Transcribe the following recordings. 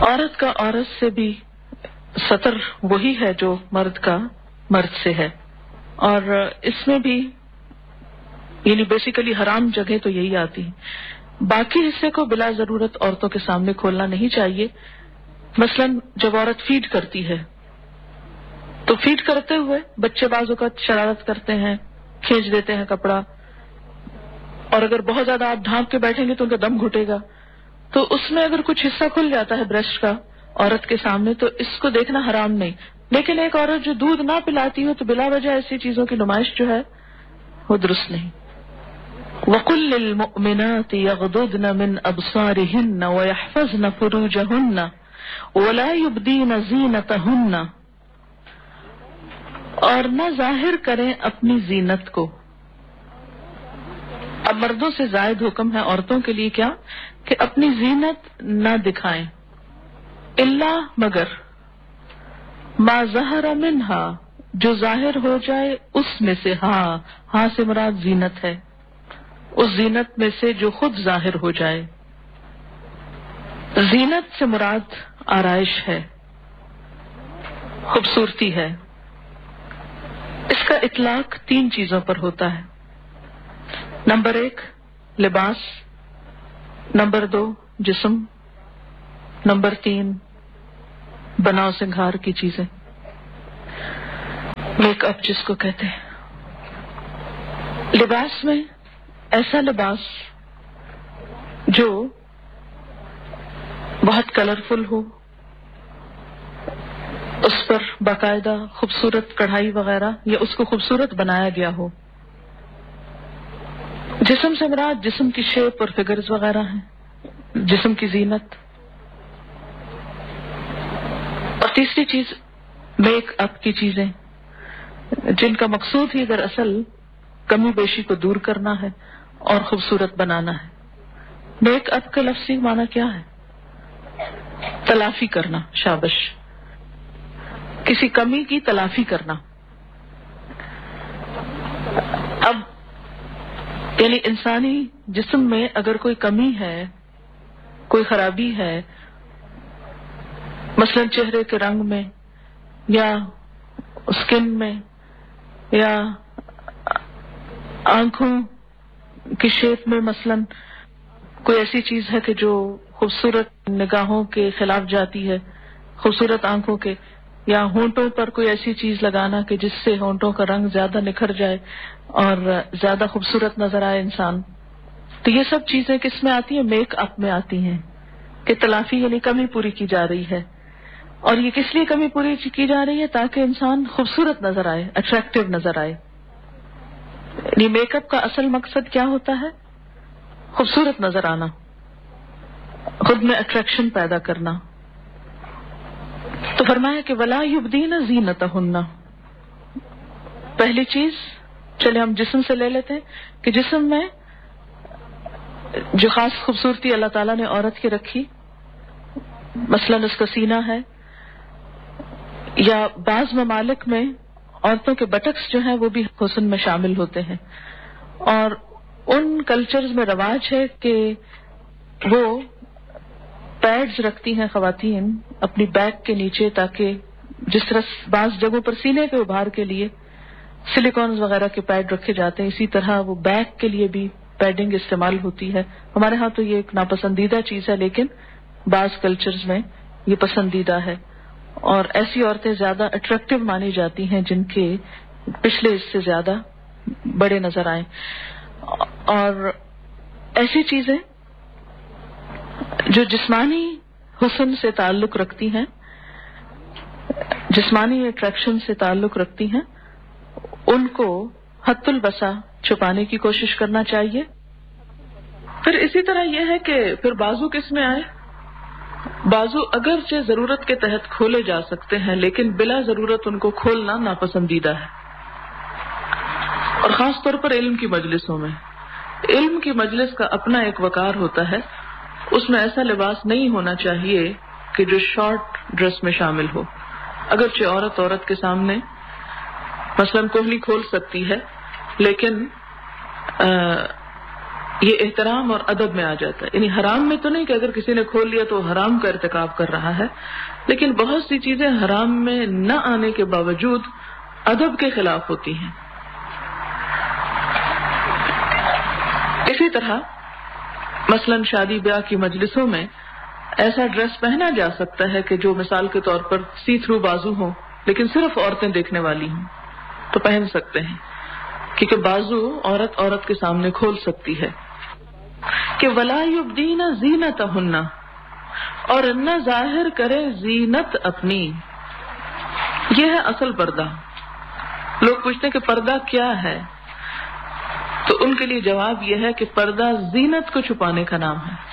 عورت کا عورت سے بھی سطر وہی ہے جو مرد کا مرد سے ہے، اور اس میں بھی یعنی بیسیکلی حرام جگہ تو یہی آتی ہے۔ باقی حصے کو بلا ضرورت عورتوں کے سامنے کھولنا نہیں چاہیے۔ مثلا جب عورت فیڈ کرتی ہے تو فیڈ کرتے ہوئے بچے بعض اوقات شرارت کرتے ہیں، کھینچ دیتے ہیں کپڑا، اور اگر بہت زیادہ آپ ڈھانپ کے بیٹھیں گے تو ان کا دم گھٹے گا، تو اس میں اگر کچھ حصہ کھل جاتا ہے بریسٹ کا عورت کے سامنے تو اس کو دیکھنا حرام نہیں۔ لیکن ایک عورت جو دودھ نہ پلاتی ہو تو بلا وجہ ایسی چیزوں کی نمائش جو ہے وہ درست نہیں۔ وَقُلْ لِلْمُؤْمِنَاتِ يَغْضُضْنَ مِنْ أَبْصَارِهِنَّ وَيَحْفَظْنَ فُرُوجَهُنَّ وَلَا يُبْدِينَ زِينَتَهُنَّ، اور نہ ظاہر کریں اپنی زینت کو۔ اب مردوں سے زائد حکم ہے عورتوں کے لیے کیا کہ اپنی زینت نہ دکھائیں، الا مگر ما ظہر منہا، جو ظاہر ہو جائے اس میں سے، ہاں سے مراد زینت ہے، اس زینت میں سے جو خود ظاہر ہو جائے۔ زینت سے مراد آرائش ہے، خوبصورتی ہے۔ اس کا اطلاق 3 چیزوں پر ہوتا ہے۔ نمبر 1 لباس، نمبر 2 جسم، نمبر 3 بناؤ سنگھار کی چیزیں، میک اپ جس کو کہتے ہیں۔ لباس میں ایسا لباس جو بہت کلرفل ہو، اس پر باقاعدہ خوبصورت کڑھائی وغیرہ یا اس کو خوبصورت بنایا گیا ہو۔ جسم سے مراد جسم کی شیپ اور فگرز وغیرہ ہیں، جسم کی زینت۔ اور تیسری چیز میک اپ کی چیزیں، جن کا مقصود ہی دراصل کمی بیشی کو دور کرنا ہے اور خوبصورت بنانا ہے۔ میک اپ کا لفظی معنی کیا ہے؟ تلافی کرنا، شابش، کسی کمی کی تلافی کرنا۔ اب یعنی انسانی جسم میں اگر کوئی کمی ہے، کوئی خرابی ہے، مثلا چہرے کے رنگ میں یا اسکن میں یا آنکھوں کی شیپ میں، مثلا کوئی ایسی چیز ہے کہ جو خوبصورت نگاہوں کے خلاف جاتی ہے، خوبصورت آنکھوں کے، یا ہونٹوں پر کوئی ایسی چیز لگانا کہ جس سے ہونٹوں کا رنگ زیادہ نکھر جائے اور زیادہ خوبصورت نظر آئے انسان، تو یہ سب چیزیں کس میں آتی ہیں؟ میک اپ میں آتی ہیں، کہ تلافی یعنی کمی پوری کی جا رہی ہے۔ اور یہ کس لیے کمی پوری کی جا رہی ہے؟ تاکہ انسان خوبصورت نظر آئے، اٹریکٹیو نظر آئے۔ یعنی میک اپ کا اصل مقصد کیا ہوتا ہے؟ خوبصورت نظر آنا، خود میں اٹریکشن پیدا کرنا۔ تو فرمایا کہ ولا یبدین زینتہن، پہلی چیز چلے ہم جسم سے لے لیتے ہیں کہ جسم میں جو خاص خوبصورتی اللہ تعالیٰ نے عورت کی رکھی، مثلا اس کا سینہ ہے، یا بعض ممالک میں عورتوں کے بٹکس جو ہیں وہ بھی حسن میں شامل ہوتے ہیں، اور ان کلچرز میں رواج ہے کہ وہ پیڈز رکھتی ہیں خواتین اپنی بیک کے نیچے، تاکہ جس طرح بعض جگہوں پر سینے کے ابھار کے لیے سلیکونز وغیرہ کے پیڈ رکھے جاتے ہیں، اسی طرح وہ بیک کے لیے بھی پیڈنگ استعمال ہوتی ہے۔ ہمارے ہاں تو یہ ایک ناپسندیدہ چیز ہے، لیکن بعض کلچرز میں یہ پسندیدہ ہے، اور ایسی عورتیں زیادہ اٹریکٹیو مانی جاتی ہیں جن کے پچھلے حصے زیادہ بڑے نظر آئیں۔ اور ایسی چیزیں جو جسمانی حسن سے تعلق رکھتی ہیں، جسمانی اٹریکشن سے تعلق رکھتی ہیں، ان کو حد البسا چھپانے کی کوشش کرنا چاہیے۔ پھر اسی طرح یہ ہے کہ پھر بازو کس میں آئے؟ بازو اگرچہ ضرورت کے تحت کھولے جا سکتے ہیں، لیکن بلا ضرورت ان کو کھولنا ناپسندیدہ ہے، اور خاص طور پر علم کی مجلسوں میں۔ علم کی مجلس کا اپنا ایک وقار ہوتا ہے، اس میں ایسا لباس نہیں ہونا چاہیے کہ جو شارٹ ڈریس میں شامل ہو۔ اگرچہ عورت کے سامنے مثلا کوہنی کھول سکتی ہے، لیکن یہ احترام اور ادب میں آ جاتا ہے. یعنی حرام میں تو نہیں کہ اگر کسی نے کھول لیا تو حرام کا ارتکاب کر رہا ہے، لیکن بہت سی چیزیں حرام میں نہ آنے کے باوجود ادب کے خلاف ہوتی ہیں. اسی طرح مثلاً شادی بیاہ کی مجلسوں میں ایسا ڈریس پہنا جا سکتا ہے کہ جو مثال کے طور پر سی تھرو بازو ہوں لیکن صرف عورتیں دیکھنے والی ہوں تو پہن سکتے ہیں، کیونکہ بازو عورت کے سامنے کھول سکتی ہے. کہ ولا یبدین زینتہن، اور نہ ظاہر کرے زینت اپنی. یہ ہے اصل پردہ. لوگ پوچھتے ہیں کہ پردہ کیا ہے، تو ان کے لیے جواب یہ ہے کہ پردہ زینت کو چھپانے کا نام ہے.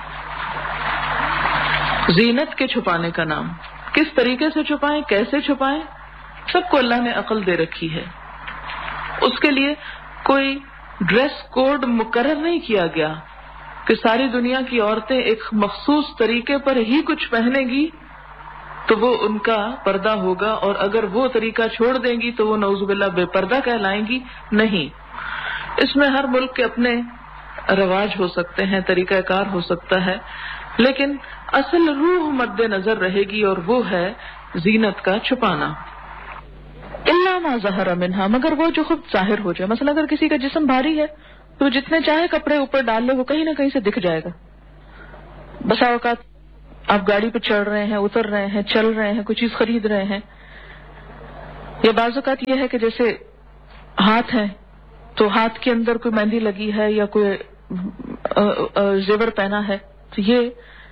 زینت کے چھپانے کا نام. کس طریقے سے چھپائیں، کیسے چھپائیں، سب کو اللہ نے عقل دے رکھی ہے. اس کے لیے کوئی ڈریس کوڈ مقرر نہیں کیا گیا کہ ساری دنیا کی عورتیں ایک مخصوص طریقے پر ہی کچھ پہنیں گی تو وہ ان کا پردہ ہوگا، اور اگر وہ طریقہ چھوڑ دیں گی تو وہ نعوذ باللہ بے پردہ کہلائیں گی. نہیں، اس میں ہر ملک کے اپنے رواج ہو سکتے ہیں، طریقہ کار ہو سکتا ہے، لیکن اصل روح مد نظر رہے گی، اور وہ ہے زینت کا چھپانا. الا ما ظہر منہا، مگر وہ جو خود ظاہر ہو جائے. مثلا اگر کسی کا جسم بھاری ہے تو جتنے چاہے کپڑے اوپر ڈال لے وہ کہیں نہ کہیں سے دکھ جائے گا. بسا اوقات آپ گاڑی پہ چڑھ رہے ہیں، اتر رہے ہیں، چل رہے ہیں، کوئی چیز خرید رہے ہیں، یا بعض اوقات یہ ہے کہ جیسے ہاتھ ہے تو ہاتھ کے اندر کوئی مہندی لگی ہے یا کوئی زیور پہنا ہے، تو یہ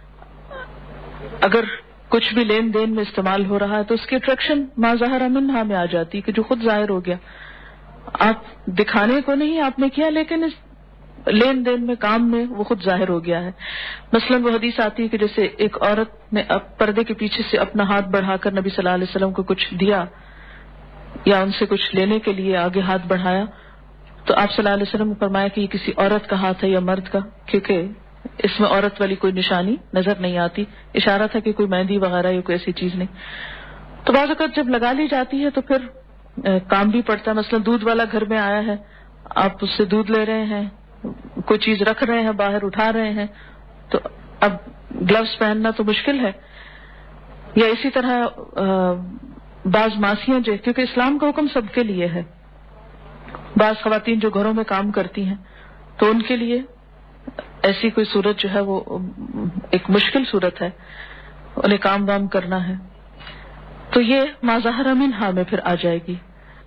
اگر کچھ بھی لین دین میں استعمال ہو رہا ہے تو اس کی اٹریکشن ما ظہر منہا میں آ جاتی کہ جو خود ظاہر ہو گیا. آپ دکھانے کو نہیں آپ نے کیا، لیکن اس لین دین میں، کام میں وہ خود ظاہر ہو گیا ہے. مثلا وہ حدیث آتی ہے کہ جیسے ایک عورت نے پردے کے پیچھے سے اپنا ہاتھ بڑھا کر نبی صلی اللہ علیہ وسلم کو کچھ دیا یا ان سے کچھ لینے کے لیے آگے ہاتھ بڑھایا، تو آپ صلی اللہ علیہ وسلم نے فرمایا کہ یہ کسی عورت کا ہاتھ ہے یا مرد کا، کیونکہ اس میں عورت والی کوئی نشانی نظر نہیں آتی. اشارہ تھا کہ کوئی مہندی وغیرہ یا کوئی ایسی چیز نہیں. تو بعض اوقات جب لگا لی جاتی ہے تو پھر کام بھی پڑتا ہے. مثلا دودھ والا گھر میں آیا ہے، آپ اس سے دودھ لے رہے ہیں، کوئی چیز رکھ رہے ہیں، باہر اٹھا رہے ہیں، تو اب گلوز پہننا تو مشکل ہے. یا اسی طرح بعض ماسیاں جو، کیونکہ اسلام کا حکم سب کے لیے ہے، بعض خواتین جو گھروں میں کام کرتی ہیں تو ان کے لیے ایسی کوئی صورت جو ہے وہ ایک مشکل صورت ہے، انہیں کام وام کرنا ہے، تو یہ ما ظہر منہا میں پھر آ جائے گی.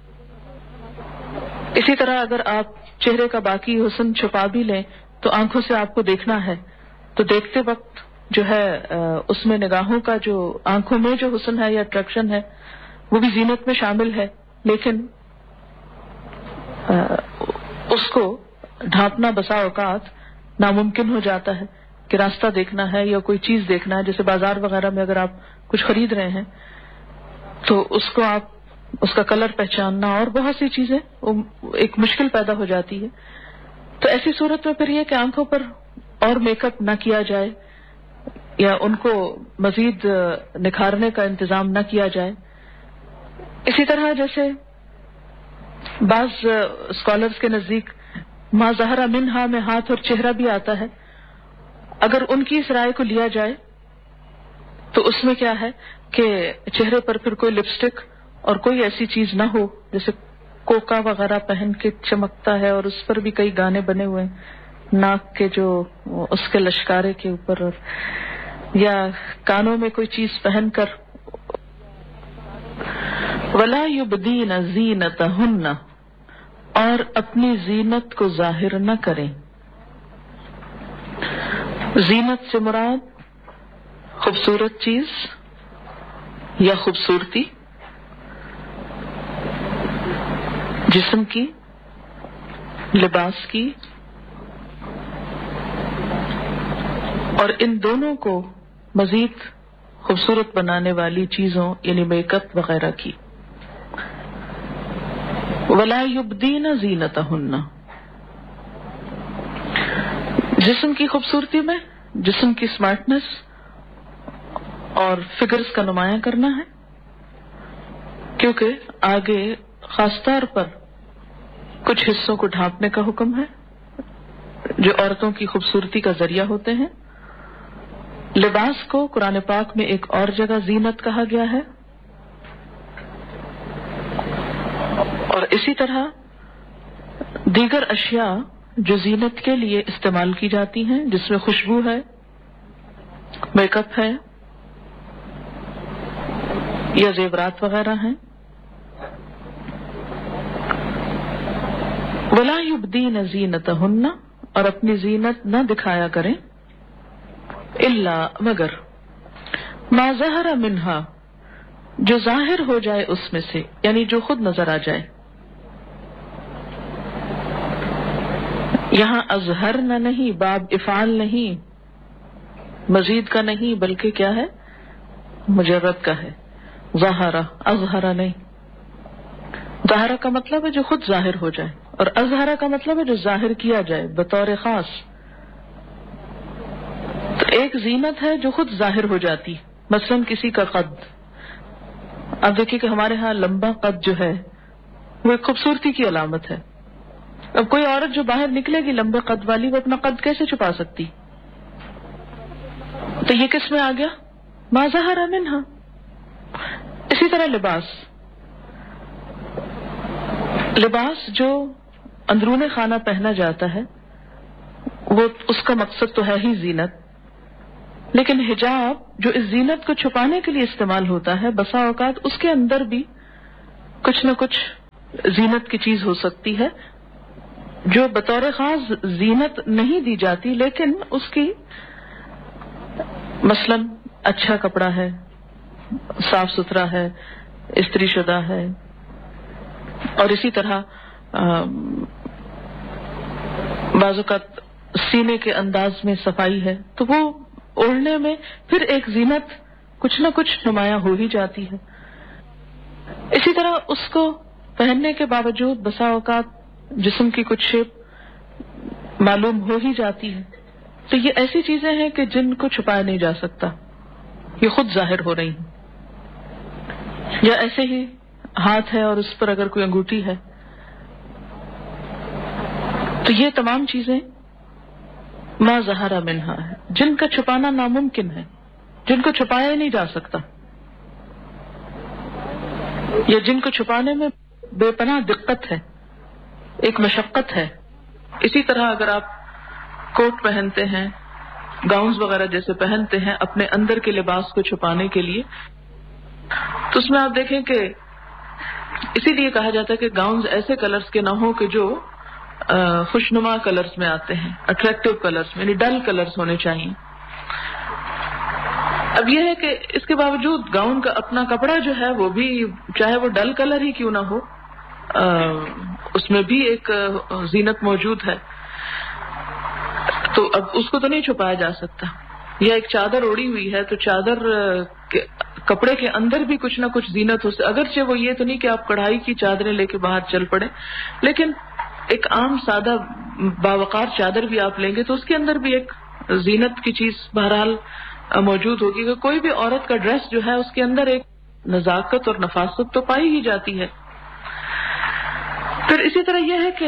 اسی طرح اگر آپ چہرے کا باقی حسن چھپا بھی لیں تو آنکھوں سے آپ کو دیکھنا ہے، تو دیکھتے وقت جو ہے اس میں نگاہوں کا جو آنکھوں میں جو حسن ہے یا اٹریکشن ہے وہ بھی زینت میں شامل ہے، لیکن اس کو ڈھانپنا بسا اوقات ناممکن ہو جاتا ہے کہ راستہ دیکھنا ہے یا کوئی چیز دیکھنا ہے. جیسے بازار وغیرہ میں اگر آپ کچھ خرید رہے ہیں تو اس کو آپ اس کا کلر پہچاننا اور بہت سی چیزیں ایک مشکل پیدا ہو جاتی ہے. تو ایسی صورت میں پھر یہ کہ آنکھوں پر اور میک اپ نہ کیا جائے یا ان کو مزید نکھارنے کا انتظام نہ کیا جائے. اسی طرح جیسے بعض اسکالرز کے نزدیک ما ظہر منہا میں ہاتھ اور چہرہ بھی آتا ہے. اگر ان کی اس رائے کو لیا جائے تو اس میں کیا ہے کہ چہرے پر پھر کوئی لپسٹک اور کوئی ایسی چیز نہ ہو جیسے کوکا وغیرہ پہن کے چمکتا ہے، اور اس پر بھی کئی گانے بنے ہوئے ہیں، ناک کے جو اس کے لشکارے کے اوپر، اور یا کانوں میں کوئی چیز پہن کر. ولا یبدین زینتہن، اور اپنی زینت کو ظاہر نہ کریں. زینت سے مراد خوبصورت چیز یا خوبصورتی، جسم کی، لباس کی، اور ان دونوں کو مزید خوبصورت بنانے والی چیزوں یعنی میک اپ وغیرہ کی. ولا یبدین زینتہن، جسم کی خوبصورتی میں جسم کی سمارٹنس اور فگرز کا نمایاں کرنا ہے، کیونکہ آگے خاص طور پر کچھ حصوں کو ڈھانپنے کا حکم ہے جو عورتوں کی خوبصورتی کا ذریعہ ہوتے ہیں. لباس کو قرآن پاک میں ایک اور جگہ زینت کہا گیا ہے، اور اسی طرح دیگر اشیاء جو زینت کے لیے استعمال کی جاتی ہیں، جس میں خوشبو ہے، میک اپ ہے یا زیورات وغیرہ ہیں. وَلَا يُبْدِينَ زِينَتَهُنَّ، اور اپنی زینت نہ دکھایا کریں، الا مگر ما ظہر منہا، جو ظاہر ہو جائے اس میں سے، یعنی جو خود نظر آ جائے. یہاں اظہر نہ نہیں، باب افعال نہیں، مزید کا نہیں، بلکہ کیا ہے، مجرد کا ہے. ظاہرہ، اظہرہ نہیں. ظاہرہ کا مطلب ہے جو خود ظاہر ہو جائے، اور اظہرہ کا مطلب ہے جو ظاہر کیا جائے بطور خاص. تو ایک زینت ہے جو خود ظاہر ہو جاتی، مثلا کسی کا قد. اب دیکھیے کہ ہمارے ہاں لمبا قد جو ہے وہ ایک خوبصورتی کی علامت ہے. اب کوئی عورت جو باہر نکلے گی لمبے قد والی، وہ اپنا قد کیسے چھپا سکتی؟ تو یہ کس میں آ گیا؟ ما ظہر منہا. اسی طرح لباس جو اندرون خانہ پہنا جاتا ہے، وہ اس کا مقصد تو ہے ہی زینت، لیکن حجاب جو اس زینت کو چھپانے کے لیے استعمال ہوتا ہے، بسا اوقات اس کے اندر بھی کچھ نہ کچھ زینت کی چیز ہو سکتی ہے جو بطور خاص زینت نہیں دی جاتی، لیکن اس کی مثلا اچھا کپڑا ہے، صاف ستھرا ہے، استری شدہ ہے، اور اسی طرح بعض اوقات سینے کے انداز میں صفائی ہے، تو وہ اوڑھنے میں پھر ایک زینت کچھ نہ کچھ نمایاں ہو ہی جاتی ہے. اسی طرح اس کو پہننے کے باوجود بسا اوقات جسم کی کچھ شیپ معلوم ہو ہی جاتی ہے. تو یہ ایسی چیزیں ہیں کہ جن کو چھپایا نہیں جا سکتا، یہ خود ظاہر ہو رہی ہیں. یا ایسے ہی ہاتھ ہے اور اس پر اگر کوئی انگوٹھی ہے، تو یہ تمام چیزیں ما ظہر منہا ہے، جن کا چھپانا ناممکن ہے، جن کو چھپایا ہی نہیں جا سکتا، یا جن کو چھپانے میں بے پناہ دقت ہے، ایک مشقت ہے. اسی طرح اگر آپ کوٹ پہنتے ہیں، گاؤنز وغیرہ جیسے پہنتے ہیں اپنے اندر کے لباس کو چھپانے کے لیے، تو اس میں آپ دیکھیں کہ اسی لیے کہا جاتا ہے کہ گاؤنز ایسے کلرز کے نہ ہوں کہ جو خوشنما کلرز میں آتے ہیں، اٹریکٹیو کلرز میں، یعنی ڈل کلرز ہونے چاہیے. اب یہ ہے کہ اس کے باوجود گاؤن کا اپنا کپڑا جو ہے وہ بھی چاہے وہ ڈل کلر ہی کیوں نہ ہو، اس میں بھی ایک زینت موجود ہے. تو اب اس کو تو نہیں چھپایا جا سکتا. یا ایک چادر اوڑی ہوئی ہے تو چادر کپڑے کے اندر بھی کچھ نہ کچھ زینت ہو سکتی، اگرچہ وہ یہ تو نہیں کہ آپ کڑھائی کی چادریں لے کے باہر چل پڑے، لیکن ایک عام سادہ باوقار چادر بھی آپ لیں گے تو اس کے اندر بھی ایک زینت کی چیز بہرحال موجود ہوگی. کہ کوئی بھی عورت کا ڈریس جو ہے اس کے اندر ایک نزاکت اور نفاست تو پائی ہی جاتی ہے. پھر اسی طرح یہ ہے کہ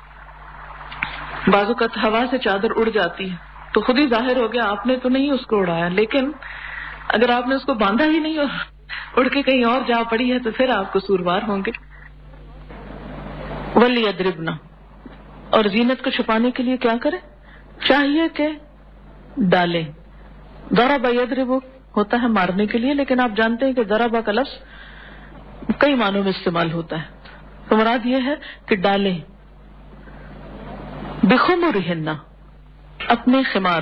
بعض اوقات ہوا سے چادر اڑ جاتی ہے تو خود ہی ظاہر ہو گیا، آپ نے تو نہیں اس کو اڑایا، لیکن اگر آپ نے اس کو باندھا ہی نہیں اور اڑ کے کہیں اور جا پڑی ہے تو پھر آپ کو قصوروار ہوں گے. وَلْيَضْرِبْنَ، اور زینت کو چھپانے کے لیے کیا کریں؟ چاہیے کہ ڈالیں. ضرب یضرب ہوتا ہے مارنے کے لیے، لیکن آپ جانتے ہیں کہ ضرب کا لفظ کئی معنوں میں استعمال ہوتا ہے. تو مراد یہ ہے کہ ڈالیں. بخمرہن، اپنے خمار.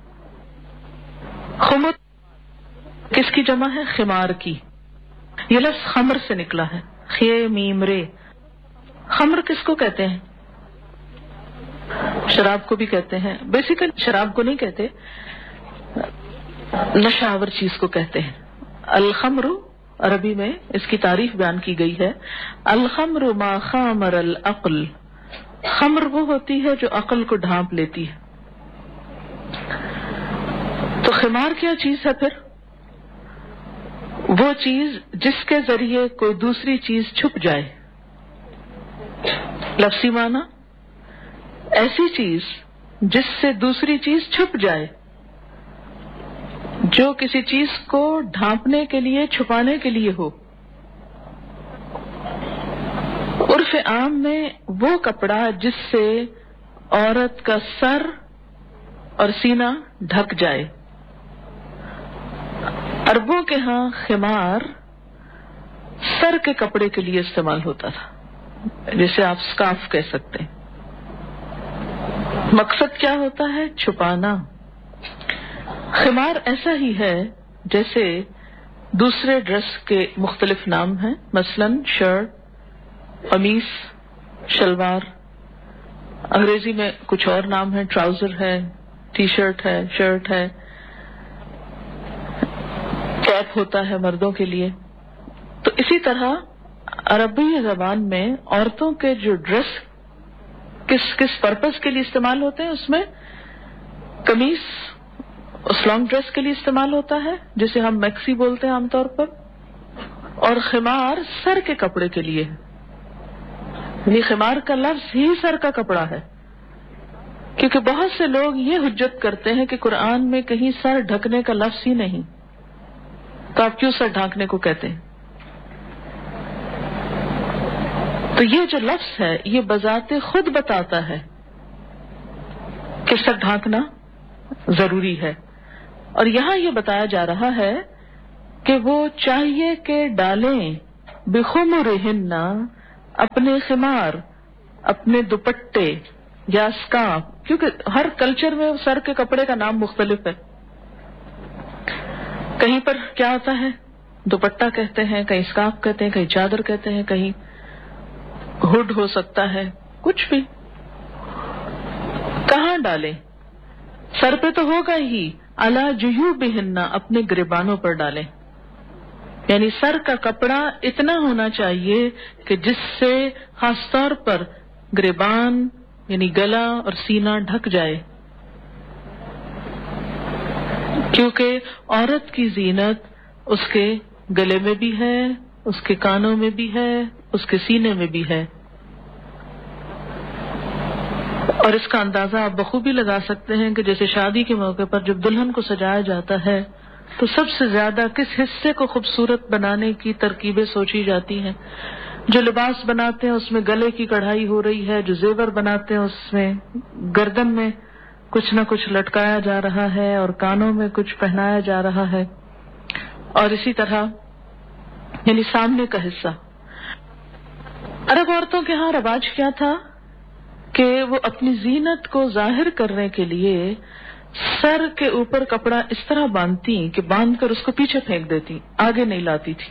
خمر کس کی جمع ہے؟ خمار کی. یہ لفظ خمر سے نکلا ہے، خے میم رے. خمر کس کو کہتے ہیں؟ شراب کو بھی کہتے ہیں. بیسیکلی شراب کو نہیں کہتے، نشہ آور چیز کو کہتے ہیں. الخمر عربی میں اس کی تعریف بیان کی گئی ہے، الخمر ما خامر العقل. خمر وہ ہوتی ہے جو عقل کو ڈھانپ لیتی ہے. تو خمار کیا چیز ہے پھر؟ وہ چیز جس کے ذریعے کوئی دوسری چیز چھپ جائے. لفظی معنی ایسی چیز جس سے دوسری چیز چھپ جائے، جو کسی چیز کو ڈھانپنے کے لیے، چھپانے کے لیے ہو۔ عرف عام میں وہ کپڑا جس سے عورت کا سر اور سینہ ڈھک جائے۔ عربوں کے ہاں خمار سر کے کپڑے کے لیے استعمال ہوتا تھا، جسے آپ سکارف کہہ سکتے ہیں۔ مقصد کیا ہوتا ہے؟ چھپانا۔ خمار ایسا ہی ہے جیسے دوسرے ڈریس کے مختلف نام ہیں، مثلا شرٹ، قمیص، شلوار۔ انگریزی میں کچھ اور نام ہے، ٹراؤزر ہے، ٹی شرٹ ہے، شرٹ ہے، کیپ ہوتا ہے مردوں کے لیے۔ تو اسی طرح عربی زبان میں عورتوں کے جو ڈریس کس پرپس کے لیے استعمال ہوتے ہیں، اس میں قمیص اس لانگ ڈریس کے لیے استعمال ہوتا ہے جسے ہم میکسی بولتے ہیں عام طور پر، اور خمار سر کے کپڑے کے لیے ہے۔ یہ خمار کا لفظ ہی سر کا کپڑا ہے، کیونکہ بہت سے لوگ یہ حجت کرتے ہیں کہ قرآن میں کہیں سر ڈھکنے کا لفظ ہی نہیں، تو آپ کیوں سر ڈھانکنے کو کہتے ہیں؟ تو یہ جو لفظ ہے یہ بذات خود بتاتا ہے کہ سر ڈھانکنا ضروری ہے، اور یہاں یہ بتایا جا رہا ہے کہ وہ چاہیے کہ ڈالیں بخمرہن، اپنے خمار، اپنے دوپٹے یا اسکارف، کیونکہ ہر کلچر میں سر کے کپڑے کا نام مختلف ہے۔ کہیں پر کیا ہوتا ہے؟ دوپٹہ کہتے ہیں، کہیں اسکارف کہتے ہیں، کہیں چادر کہتے ہیں، کہیں ہڈ ہو سکتا ہے، کچھ بھی۔ کہاں ڈالیں؟ سر پہ تو ہوگا ہی، علی جیوبہن، اپنے گریبانوں پر ڈالیں، یعنی سر کا کپڑا اتنا ہونا چاہیے کہ جس سے خاص طور پر گریبان یعنی گلا اور سینہ ڈھک جائے، کیونکہ عورت کی زینت اس کے گلے میں بھی ہے، اس کے کانوں میں بھی ہے، اس کے سینے میں بھی ہے۔ اور اس کا اندازہ آپ بخوبی لگا سکتے ہیں کہ جیسے شادی کے موقع پر جب دلہن کو سجایا جاتا ہے تو سب سے زیادہ کس حصے کو خوبصورت بنانے کی ترکیبیں سوچی جاتی ہیں؟ جو لباس بناتے ہیں اس میں گلے کی کڑھائی ہو رہی ہے، جو زیور بناتے ہیں اس میں گردن میں کچھ نہ کچھ لٹکایا جا رہا ہے اور کانوں میں کچھ پہنایا جا رہا ہے، اور اسی طرح یعنی سامنے کا حصہ۔ عرب عورتوں کے ہاں رواج کیا تھا کہ وہ اپنی زینت کو ظاہر کرنے کے لیے سر کے اوپر کپڑا اس طرح باندھتی کہ باندھ کر اس کو پیچھے پھینک دیتی، آگے نہیں لاتی تھی،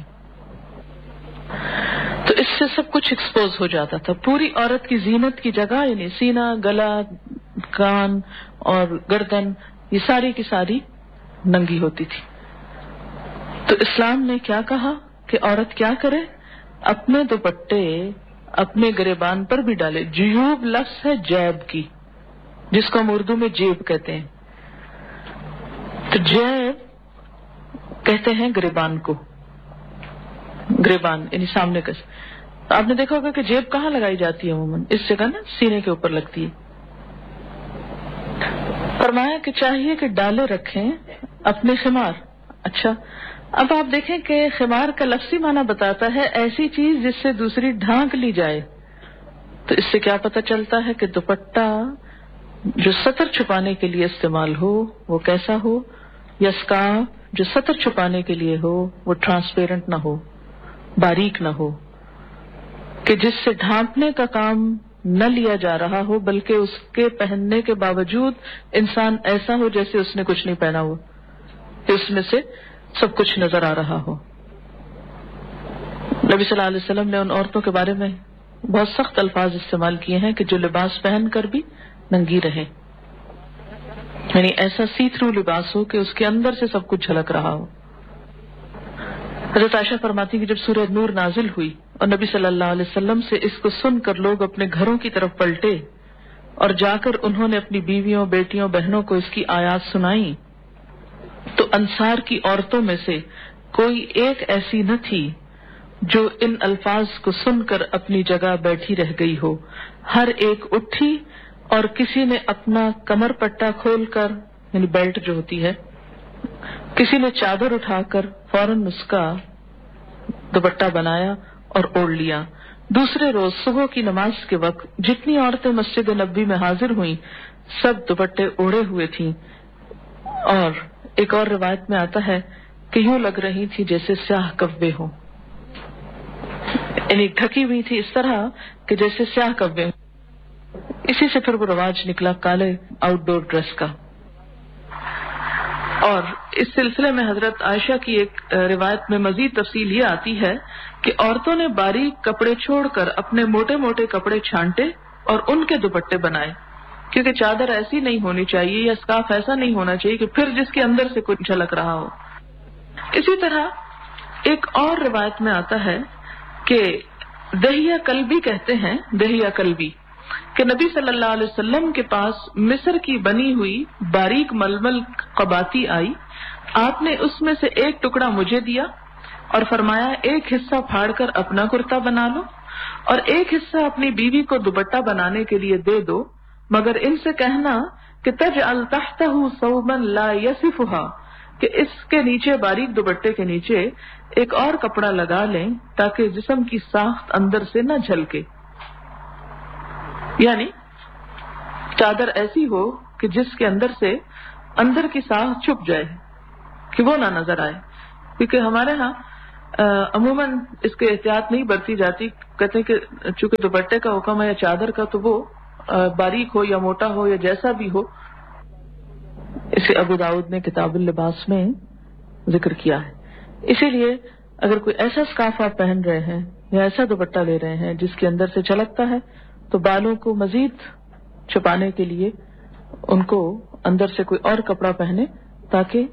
تو اس سے سب کچھ ایکسپوز ہو جاتا تھا۔ پوری عورت کی زینت کی جگہ یعنی سینہ، گلا، کان اور گردن یہ ساری کی ساری ننگی ہوتی تھی۔ تو اسلام نے کیا کہا کہ عورت کیا کرے؟ اپنے دوپٹے اپنے گریبان پر بھی ڈالے۔ جیوب لفظ ہے جیب کی، جس کو ہم اردو میں جیب کہتے ہیں، تو جیب کہتے ہیں گریبان کو، گریبان یعنی سامنے کا۔ آپ نے دیکھا ہوگا کہ جیب کہاں لگائی جاتی ہے عموماً؟ اس جگہ نا، سینے کے اوپر لگتی ہے۔ فرمایا کہ چاہیے کہ ڈالے رکھیں اپنے خمار۔ اچھا، اب آپ دیکھیں کہ خمار کا لفظی معنی بتاتا ہے ایسی چیز جس سے دوسری ڈھانک لی جائے، تو اس سے کیا پتہ چلتا ہے کہ دوپٹہ جو سطر چھپانے کے لیے استعمال ہو وہ کیسا ہو، یا اسکارف جو سطر چھپانے کے لیے ہو وہ ٹرانسپیرنٹ نہ ہو، باریک نہ ہو، کہ جس سے ڈھانپنے کا کام نہ لیا جا رہا ہو، بلکہ اس کے پہننے کے باوجود انسان ایسا ہو جیسے اس نے کچھ نہیں پہنا ہو، کہ اس میں سے سب کچھ نظر آ رہا ہو۔ نبی صلی اللہ علیہ وسلم نے ان عورتوں کے بارے میں بہت سخت الفاظ استعمال کیے ہیں کہ جو لباس پہن کر بھی ننگی رہے، یعنی ایسا سی تھرو لباس ہو کہ اس کے اندر سے سب کچھ جھلک رہا ہو۔ حضرت عائشہ فرماتی کہ جب سورہ نور نازل ہوئی اور نبی صلی اللہ علیہ وسلم سے اس کو سن کر لوگ اپنے گھروں کی طرف پلٹے اور جا کر انہوں نے اپنی بیویوں، بیٹیوں، بہنوں کو اس کی آیات سنائیں، تو انصار کی عورتوں میں سے کوئی ایک ایسی نہ تھی جو ان الفاظ کو سن کر اپنی جگہ بیٹھی رہ گئی ہو، ہر ایک اٹھی اور کسی نے اپنا کمر پٹا کھول کر یعنی بیلٹ جو ہوتی ہے، کسی نے چادر اٹھا کر فوراً اس کا دوپٹہ بنایا اور اوڑھ لیا۔ دوسرے روز صبح کی نماز کے وقت جتنی عورتیں مسجد نبوی میں حاضر ہوئیں سب دوپٹے اوڑھے ہوئے تھیں، اور ایک اور روایت میں آتا ہے کہ یوں لگ رہی تھی جیسے سیاہ کبے ہوں، یعنی ڈھکی ہوئی تھی اس طرح کہ جیسے سیاہ کبے ہوں۔ اسی سے پھر وہ رواج نکلا کالے آؤٹ ڈور ڈریس کا۔ اور اس سلسلے میں حضرت عائشہ کی ایک روایت میں مزید تفصیل یہ آتی ہے کہ عورتوں نے باریک کپڑے چھوڑ کر اپنے موٹے موٹے کپڑے چھانٹے اور ان کے دوپٹے بنائے، کیونکہ چادر ایسی نہیں ہونی چاہیے یا اسکارف ایسا نہیں ہونا چاہیے کہ پھر جس کے اندر سے کچھ جھلک رہا ہو۔ اسی طرح ایک اور روایت میں آتا ہے کہ دہیہ کلبی کہتے ہیں، دہیہ کلبی، کہ نبی صلی اللہ علیہ وسلم کے پاس مصر کی بنی ہوئی باریک ململ قباتی آئی، آپ نے اس میں سے ایک ٹکڑا مجھے دیا اور فرمایا ایک حصہ پھاڑ کر اپنا کرتا بنا لو اور ایک حصہ اپنی بیوی کو دوپٹہ بنانے کے لیے دے دو، مگر ان سے کہنا کہ تجعل تحتہ ثوبا لا یصفها، کہ اس کے نیچے باریک دوپٹے کے نیچے ایک اور کپڑا لگا لیں تاکہ جسم کی ساخت اندر سے نہ جھلکے، یعنی چادر ایسی ہو کہ جس کے اندر سے اندر کی ساخت چھپ جائے کہ وہ نہ نظر آئے، کیونکہ ہمارے ہاں عموماً اس کے احتیاط نہیں برتی جاتی، کہتے ہیں کہ چونکہ دوپٹے کا حکم ہے یا چادر کا تو وہ باریک ہو یا موٹا ہو یا جیسا بھی ہو۔ اسے ابو داؤد نے کتاب اللباس میں ذکر کیا ہے۔ اسی لیے اگر کوئی ایسا اسکارف آپ پہن رہے ہیں یا ایسا دوپٹہ لے رہے ہیں جس کے اندر سے چھلکتا ہے تو بالوں کو مزید چھپانے کے لیے ان کو اندر سے کوئی اور کپڑا پہنے تاکہ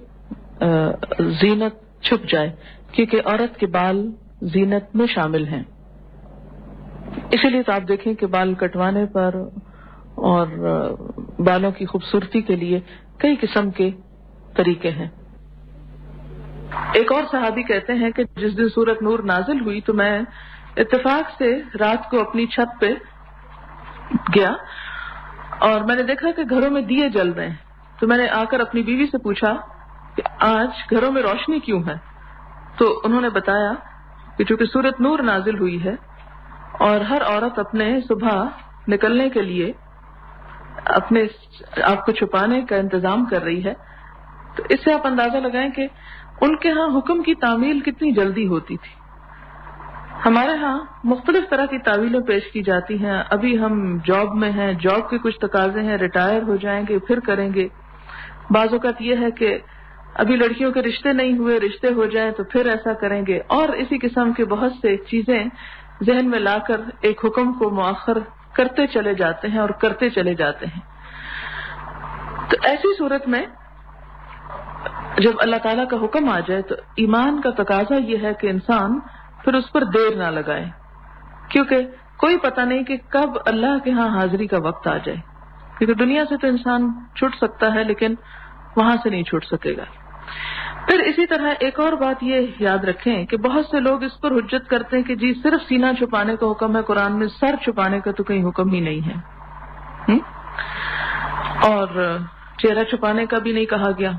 زینت چھپ جائے، کیونکہ عورت کے بال زینت میں شامل ہیں۔ اسی لیے تو آپ دیکھیں کہ بال کٹوانے پر اور بالوں کی خوبصورتی کے لیے کئی قسم کے طریقے ہیں۔ ایک اور صحابی کہتے ہیں کہ جس دن سورۃ نور نازل ہوئی تو میں اتفاق سے رات کو اپنی چھت پہ گیا اور میں نے دیکھا کہ گھروں میں دیے جل رہے ہیں، تو میں نے آ کر اپنی بیوی سے پوچھا کہ آج گھروں میں روشنی کیوں ہے؟ تو انہوں نے بتایا کہ چونکہ سورۃ نور نازل ہوئی ہے اور ہر عورت اپنے صبح نکلنے کے لیے اپنے آپ کو چھپانے کا انتظام کر رہی ہے، تو اس سے آپ اندازہ لگائیں کہ ان کے ہاں حکم کی تعمیل کتنی جلدی ہوتی تھی۔ ہمارے ہاں مختلف طرح کی تعویلیں پیش کی جاتی ہیں، ابھی ہم جاب میں ہیں، جاب کے کچھ تقاضے ہیں، ریٹائر ہو جائیں گے پھر کریں گے، بعض اوقات یہ ہے کہ ابھی لڑکیوں کے رشتے نہیں ہوئے، رشتے ہو جائیں تو پھر ایسا کریں گے، اور اسی قسم کے بہت سے چیزیں ذہن میں لا کر ایک حکم کو مؤخر کرتے چلے جاتے ہیں اور کرتے چلے جاتے ہیں۔ تو ایسی صورت میں جب اللہ تعالیٰ کا حکم آ جائے تو ایمان کا تقاضا یہ ہے کہ انسان پھر اس پر دیر نہ لگائے، کیونکہ کوئی پتہ نہیں کہ کب اللہ کے ہاں حاضری کا وقت آ جائے، کیونکہ دنیا سے تو انسان چھوٹ سکتا ہے لیکن وہاں سے نہیں چھوٹ سکے گا۔ پھر اسی طرح ایک اور بات یہ یاد رکھیں کہ بہت سے لوگ اس پر حجت کرتے ہیں کہ جی صرف سینہ چھپانے کا حکم ہے قرآن میں، سر چھپانے کا تو کہیں حکم ہی نہیں ہے، اور چہرہ چھپانے کا بھی نہیں کہا گیا۔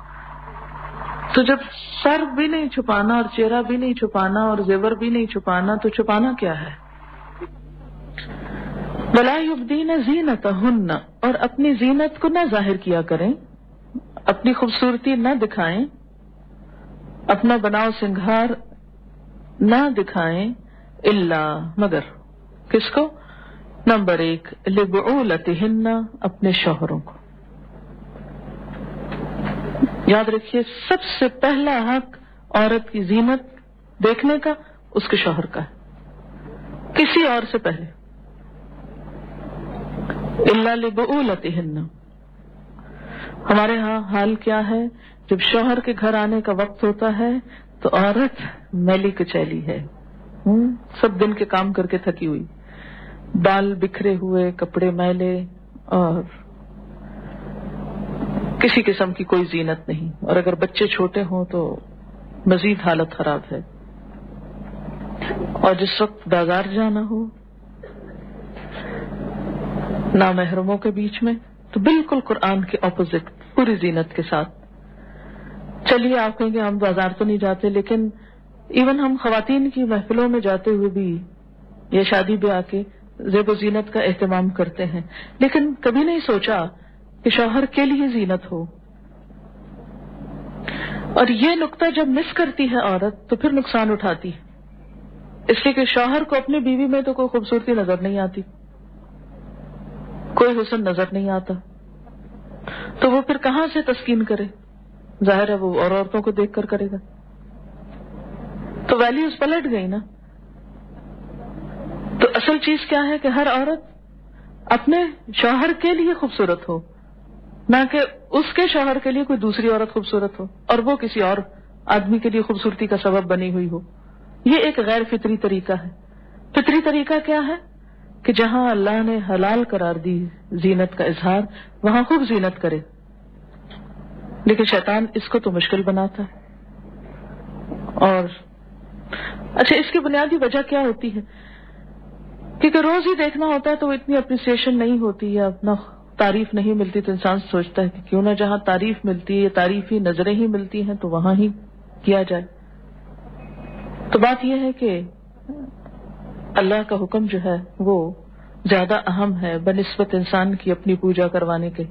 تو جب سر بھی نہیں چھپانا اور چہرہ بھی نہیں چھپانا اور زیور بھی نہیں چھپانا تو چھپانا کیا ہے؟ وَلَا يُبْدِينَ زِينَتَهُنَّ، اور اپنی زینت کو نہ ظاہر کیا کریں، اپنی خوبصورتی نہ دکھائیں، اپنا بناؤ سنگھار نہ دکھائیں، الا مگر کس کو؟ نمبر 1 لِبُعُولَتِهِنَّ، اپنے شوہروں کو۔ یاد رکھیے سب سے پہلا حق عورت کی زینت دیکھنے کا اس کے شوہر کا ہے، کسی اور سے پہلے۔ الا لِبُعُولَتِهِنَّ، ہمارے ہاں حال کیا ہے، جب شوہر کے گھر آنے کا وقت ہوتا ہے تو عورت میلی کچیلی ہے، سب دن کے کام کر کے تھکی ہوئی، بال بکھرے ہوئے، کپڑے میلے اور کسی قسم کی کوئی زینت نہیں، اور اگر بچے چھوٹے ہوں تو مزید حالت خراب ہے۔ اور جس وقت بازار جانا ہو نامحرموں کے بیچ میں تو بالکل قرآن کے اپوزٹ پوری زینت کے ساتھ. چلیے آپ کہیں گے ہم بازار تو نہیں جاتے، لیکن ایون ہم خواتین کی محفلوں میں جاتے ہوئے بھی یا شادی بیاہ کے زیب و زینت کا اہتمام کرتے ہیں، لیکن کبھی نہیں سوچا کہ شوہر کے لیے زینت ہو. اور یہ نقطہ جب مس کرتی ہے عورت تو پھر نقصان اٹھاتی ہے، اس لیے کہ شوہر کو اپنی بیوی میں تو کوئی خوبصورتی نظر نہیں آتی، کوئی حسن نظر نہیں آتا، تو وہ پھر کہاں سے تسکین کرے؟ ظاہر ہے وہ اور عورتوں کو دیکھ کر کرے گا، تو ویلیوز پلٹ گئی نا. تو اصل چیز کیا ہے کہ ہر عورت اپنے شوہر کے لیے خوبصورت ہو، نہ کہ اس کے شوہر کے لیے کوئی دوسری عورت خوبصورت ہو اور وہ کسی اور آدمی کے لیے خوبصورتی کا سبب بنی ہوئی ہو. یہ ایک غیر فطری طریقہ ہے. فطری طریقہ کیا ہے کہ جہاں اللہ نے حلال قرار دی زینت کا اظہار، وہاں خوب زینت کرے، لیکن شیطان اس کو تو مشکل بناتا ہے. اور اچھا، اس کی بنیادی وجہ کیا ہوتی ہے؟ کیونکہ روز ہی دیکھنا ہوتا ہے تو اتنی اپریسیشن نہیں ہوتی یا اپنا تعریف نہیں ملتی، تو انسان سوچتا ہے کہ کیوں نہ جہاں تعریف ملتی ہے یا تعریفی نظریں ہی ملتی ہیں تو وہاں ہی کیا جائے. تو بات یہ ہے کہ اللہ کا حکم جو ہے وہ زیادہ اہم ہے بنسبت انسان کی اپنی پوجا کروانے کے.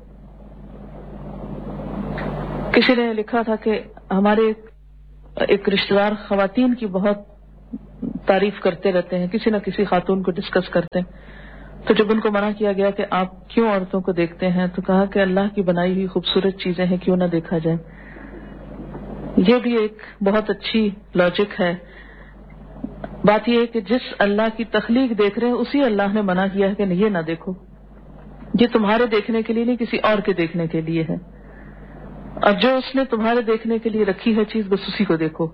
کسی نے لکھا تھا کہ ہمارے ایک رشتہ دار خواتین کی بہت تعریف کرتے رہتے ہیں، کسی نہ کسی خاتون کو ڈسکس کرتے ہیں. تو جب ان کو منع کیا گیا کہ آپ کیوں عورتوں کو دیکھتے ہیں، تو کہا کہ اللہ کی بنائی ہوئی خوبصورت چیزیں ہیں، کیوں نہ دیکھا جائے. یہ بھی ایک بہت اچھی لاجک ہے. بات یہ ہے کہ جس اللہ کی تخلیق دیکھ رہے ہیں اسی اللہ نے منع کیا ہے کہ یہ نہ دیکھو، یہ تمہارے دیکھنے کے لیے نہیں، کسی اور کے دیکھنے کے لیے ہے. اور جو اس نے تمہارے دیکھنے کے لیے رکھی ہے چیز، بس اسی کو دیکھو.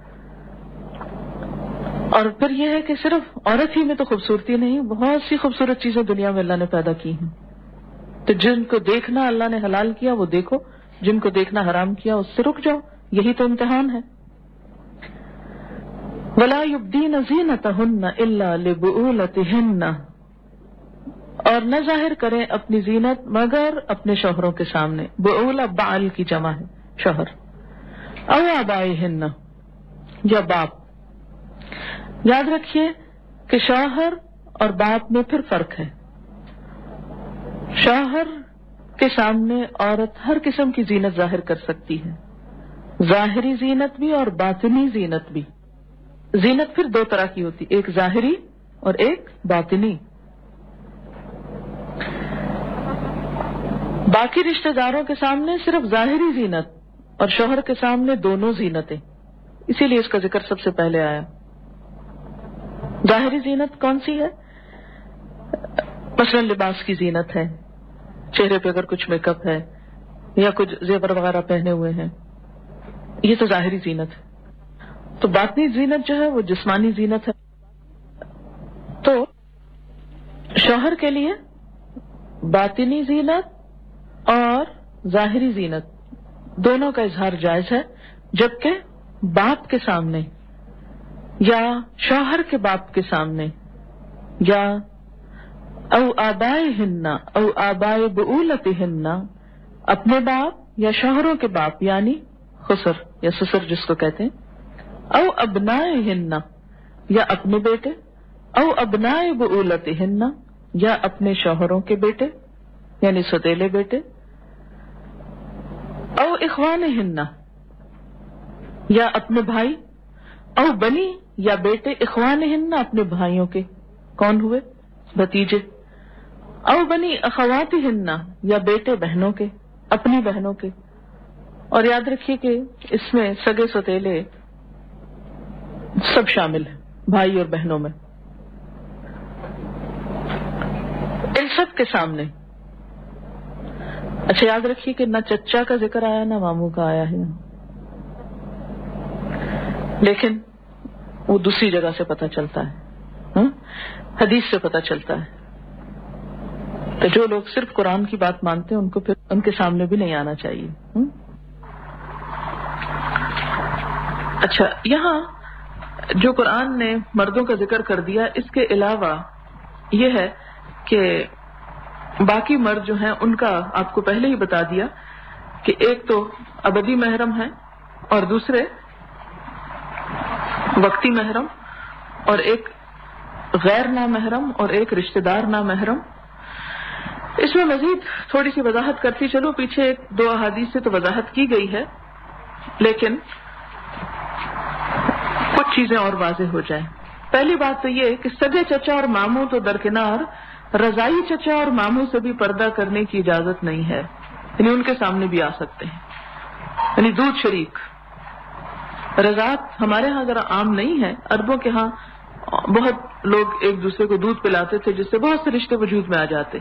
اور پھر یہ ہے کہ صرف عورت ہی میں تو خوبصورتی نہیں، بہت سی خوبصورت چیزیں دنیا میں اللہ نے پیدا کی ہیں. تو جن کو دیکھنا اللہ نے حلال کیا وہ دیکھو، جن کو دیکھنا حرام کیا اس سے رک جاؤ. یہی تو امتحان ہے. وَلَا يُبْدِينَ زِينَتَهُنَّ إِلَّا لِبُعُولَتِهِنَّ، اور نہ ظاہر کریں اپنی زینت مگر اپنے شوہروں کے سامنے. بعولہ بعل کی جمع ہے، شوہر. او آبائہن، یا باپ. یاد رکھیے کہ شوہر اور باپ میں پھر فرق ہے. شوہر کے سامنے عورت ہر قسم کی زینت ظاہر کر سکتی ہے، ظاہری زینت بھی اور باطنی زینت بھی. زینت پھر دو طرح کی ہوتی، ایک ظاہری اور ایک باطنی. باقی رشتہ داروں کے سامنے صرف ظاہری زینت اور شوہر کے سامنے دونوں زینتیں، اسی لیے اس کا ذکر سب سے پہلے آیا. ظاہری زینت کون سی ہے؟ مثلا لباس کی زینت ہے، چہرے پہ اگر کچھ میک اپ ہے یا کچھ زیور وغیرہ پہنے ہوئے ہیں، یہ تو ظاہری زینت ہے. تو باطنی زینت جو ہے وہ جسمانی زینت ہے. تو شوہر کے لیے باطنی زینت اور ظاہری زینت دونوں کا اظہار جائز ہے، جبکہ باپ کے سامنے یا شوہر کے باپ کے سامنے یا او آبائہن او آبائے بعولتہن، اپنے باپ یا شوہروں کے باپ یعنی خسر یا سسر جس کو کہتے ہیں، او ابنائہن، یا اپنے بیٹے، او ابنائے بعولتہن، یا اپنے شوہروں کے بیٹے یعنی سوتیلے بیٹے، او اخوانہن، یا اپنے بھائی، او بنی، یا بیٹے اخوانہن، اپنے بھائیوں کے، کون ہوئے؟ بھتیجے. او بنی اخواتہن، یا بیٹے بہنوں کے، اپنی بہنوں کے. اور یاد رکھیے کہ اس میں سگے سوتیلے سب شامل ہیں، بھائی اور بہنوں میں. ان سب کے سامنے. اچھا یاد رکھیے کہ نہ چچا کا ذکر آیا نہ ماموں کا آیا ہے، لیکن وہ دوسری جگہ سے پتہ چلتا ہے، حدیث سے پتہ چلتا ہے. تو جو لوگ صرف قرآن کی بات مانتے ہیں ان کو پھر ان کے سامنے بھی نہیں آنا چاہیے. اچھا، یہاں جو قرآن نے مردوں کا ذکر کر دیا، اس کے علاوہ یہ ہے کہ باقی مرد جو ہیں ان کا آپ کو پہلے ہی بتا دیا کہ ایک تو ابدی محرم ہے اور دوسرے وقتی محرم اور ایک غیر نامحرم اور ایک رشتہ دار نامحرم. اس میں مزید تھوڑی سی وضاحت کرتی چلو، پیچھے ایک دو احادیث سے تو وضاحت کی گئی ہے لیکن کچھ چیزیں اور واضح ہو جائیں. پہلی بات تو یہ کہ سگے چچا اور ماموں تو درکنار، رضائی چچا اور ماموں سے بھی پردہ کرنے کی اجازت نہیں ہے، یعنی ان کے سامنے بھی آ سکتے ہیں. یعنی دودھ شریک رضاعت ہمارے ہاں ذرا عام نہیں ہے، عربوں کے ہاں بہت لوگ ایک دوسرے کو دودھ پلاتے تھے جس سے بہت سے رشتے وجود میں آ جاتے.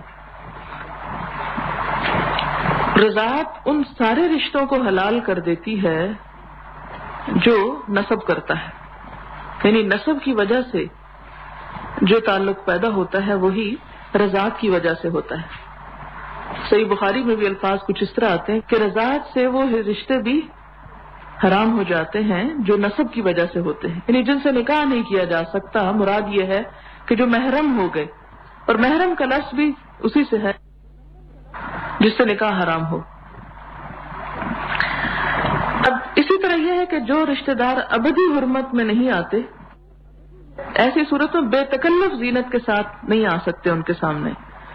رضاعت ان سارے رشتوں کو حلال کر دیتی ہے جو نسب کرتا ہے، یعنی نسب کی وجہ سے جو تعلق پیدا ہوتا ہے وہی رضاعت کی وجہ سے ہوتا ہے. صحیح بخاری میں بھی الفاظ کچھ اس طرح آتے ہیں کہ رضاعت سے وہ رشتے بھی حرام ہو جاتے ہیں جو نسب کی وجہ سے ہوتے ہیں، یعنی جن سے نکاح نہیں کیا جا سکتا. مراد یہ ہے کہ جو محرم ہو گئے، اور محرم کا لفظ بھی اسی سے ہے جس سے نکاح حرام ہو. اب اسی طرح یہ ہے کہ جو رشتہ دار ابدی حرمت میں نہیں آتے، ایسی صورت میں بے تکلف زینت کے ساتھ نہیں آ سکتے ان کے سامنے.